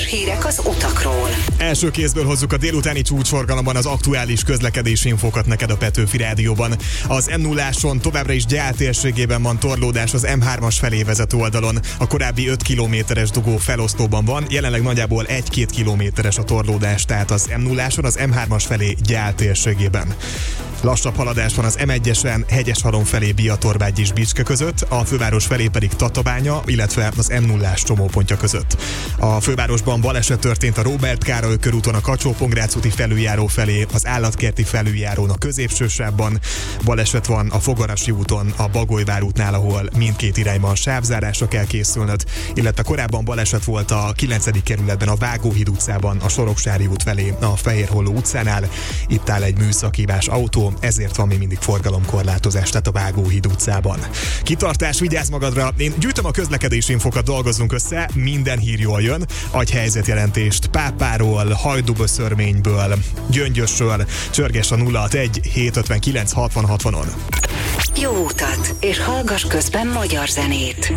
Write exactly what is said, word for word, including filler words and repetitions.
hírek az utakról. Első kézből hozzuk a délutáni csúcsforgalomban az aktuális közlekedési infókat neked a Petőfi Rádióban. Az em nulláson továbbra is Gyál térségében van torlódás az em hármas felé vezető oldalon. A korábbi öt kilométeres dugó felosztóban van, jelenleg nagyjából egy-két kilométeres a torlódás, tehát az em nulláson az em hármas felé Gyál térségében. Lassabb haladás van az em egyesen Hegyeshalom felé Biatorbágy és Bicske között, a főváros felé pedig Tatabánya, illetve az em nullás csomópontja között. A fővárosban baleset történt a Róbert Károly körúton a Kacsó-Pongrác úti felüljáró felé, az Állatkerti felüljárón a középső sávban. Baleset van a Fogarasi úton a Bagolyvár útnál, ahol mindkét irányban sávzárásra kell készülnöd, illetve korábban baleset volt a kilencedik kerületben a Vágóhíd utcában a Soroksári út felé a Fehérholló utcánál. Itt áll egy műszakívás autó, ezért van még mindig forgalomkorlátozás, tehát a Vágóhíd utcában. Kitartás, vigyázz magadra! Én gyűjtöm a közlekedési infokat, dolgozzunk össze, minden hír jól jön. Adj helyzetjelentést Pápáról, Hajdúböszörményből, Gyöngyösről, csörgess a nulla hatvanegy hétszázötvenkilenc hatvan hatvanon. Jó utat, és hallgass közben magyar zenét!